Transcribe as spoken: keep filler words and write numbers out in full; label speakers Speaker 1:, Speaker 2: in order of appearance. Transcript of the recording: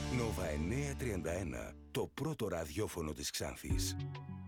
Speaker 1: Νόβα εννιακόσια τριάντα ένα, το πρώτο ραδιόφωνο της Ξάνθης.